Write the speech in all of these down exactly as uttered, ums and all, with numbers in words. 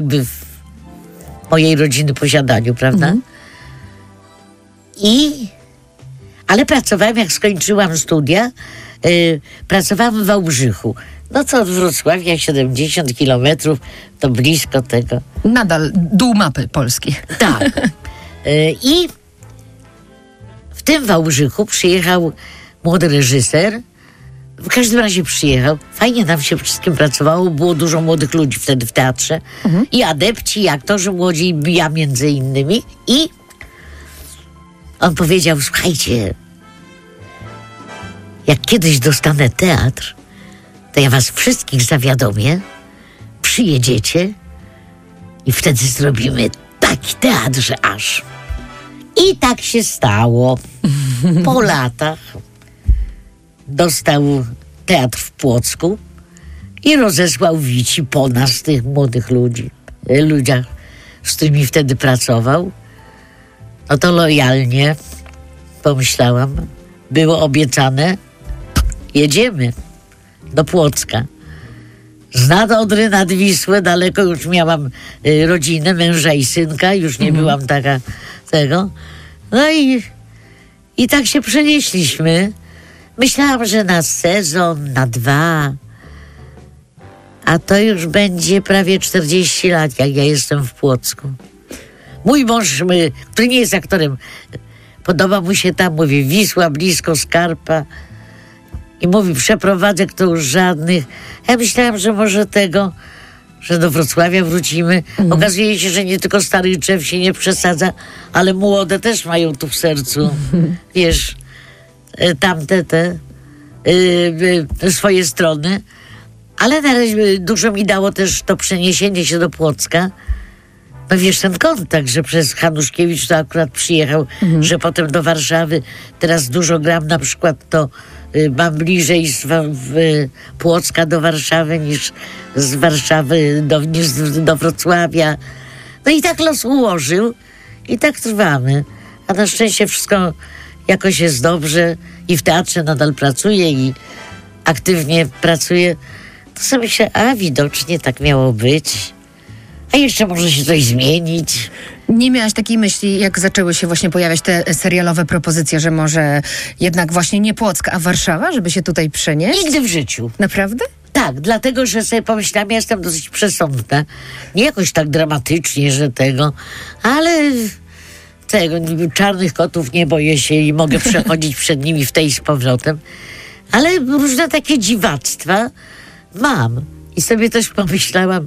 w mojej rodziny posiadaniu, prawda? Mhm. I ale pracowałem, jak skończyłam studia, yy, pracowałam w Wałbrzychu. No co od Wrocławia, siedemdziesiąt kilometrów, to blisko tego. Nadal dół mapy Polski. Tak. Yy, I w tym Wałbrzychu przyjechał młody reżyser. W każdym razie przyjechał. Fajnie nam się wszystkim pracowało. Było dużo młodych ludzi wtedy w teatrze. Mhm. I adepci, i aktorzy młodzi, i ja między innymi. I on powiedział, słuchajcie, jak kiedyś dostanę teatr, to ja was wszystkich zawiadomię, przyjedziecie i wtedy zrobimy taki teatr, że aż. I tak się stało. Po latach dostał teatr w Płocku i rozesłał wici po nas, tych młodych ludzi, ludziach, z którymi wtedy pracował. No to lojalnie pomyślałam, było obiecane, jedziemy do Płocka. Z nad Odry nad Wisłę, daleko już miałam y, rodzinę, męża i synka, już nie mhm. byłam taka tego. No i, i tak się przenieśliśmy. Myślałam, że na sezon, na dwa, a to już będzie prawie czterdzieści lat, jak ja jestem w Płocku. Mój mąż, my, który nie jest aktorem, podoba mu się tam, mówi, Wisła blisko, Skarpa. I mówi, przeprowadzek to już żadnych. Ja myślałam, że może tego, że do Wrocławia wrócimy. Mm. Okazuje się, że nie tylko stary drzew się nie przesadza, ale młode też mają tu w sercu. Mm. Wiesz, tamte te y, y, swoje strony. Ale na razie dużo mi dało też to przeniesienie się do Płocka. No wiesz, ten kontakt, że przez Hanuszkiewicz to akurat przyjechał, mhm. że potem do Warszawy. Teraz dużo gram, na przykład to y, mam bliżej z w, Płocka do Warszawy niż z Warszawy do, niż do Wrocławia. No i tak los ułożył i tak trwamy. A na szczęście wszystko jakoś jest dobrze i w teatrze nadal pracuję i aktywnie pracuję. To sobie myślę, a widocznie tak miało być. A jeszcze może się coś zmienić. Nie miałaś takiej myśli, jak zaczęły się właśnie pojawiać te serialowe propozycje, że może jednak właśnie nie Płock, a Warszawa, żeby się tutaj przenieść? Nigdy w życiu. Naprawdę? Tak, dlatego, że sobie pomyślałam, ja jestem dosyć przesądna. Nie jakoś tak dramatycznie, że tego, ale tego, czarnych kotów nie boję się i mogę przechodzić przed nimi w tej z powrotem. Ale różne takie dziwactwa mam. I sobie też pomyślałam,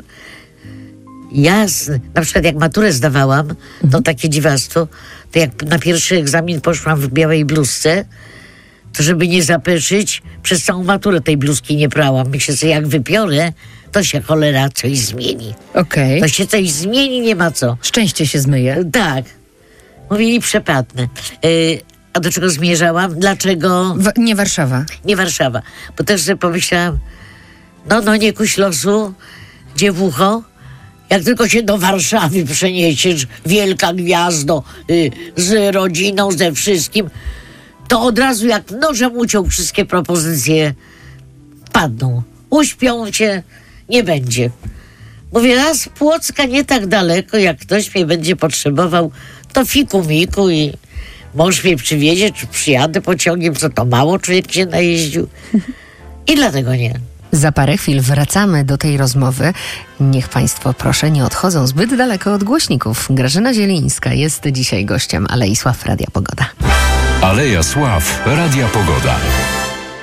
jasne. Na przykład jak maturę zdawałam, to mhm. takie dziwactwo, to jak na pierwszy egzamin poszłam w białej bluzce, to żeby nie zapeszyć, przez całą maturę tej bluzki nie prałam. Myślę sobie, jak wypiorę, to się cholera coś zmieni. Okej. To się coś zmieni, nie ma co. Szczęście się zmyje. Tak. Mówili przepadne. Yy, a do czego zmierzałam? Dlaczego... W, nie Warszawa. Nie Warszawa. Bo też sobie pomyślałam, no, no nie kuś losu, dziewucho, jak tylko się do Warszawy przeniesiesz, wielka gwiazdo, y, z rodziną, ze wszystkim, to od razu jak nożem uciął wszystkie propozycje padną. Uśpią cię, nie będzie. Mówię, raz z Płocka nie tak daleko, jak ktoś mnie będzie potrzebował, to fiku miku i mąż mnie przywiezie, czy przyjadę pociągiem, co to mało człowiek się najeździł. I dlatego nie. Za parę chwil wracamy do tej rozmowy. Niech Państwo, proszę, nie odchodzą zbyt daleko od głośników. Grażyna Zielińska jest dzisiaj gościem Alei Sław Radia Pogoda. Aleja Sław Radia Pogoda.